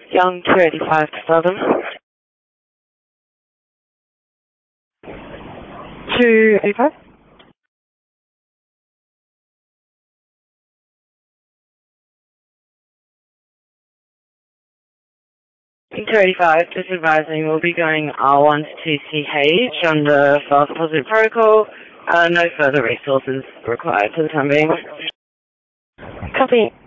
Young 285 to Southern. 285? Young 285, just advising we'll be going R1 to 2CH under fast deposit protocol. No further resources required for the time being. Copy.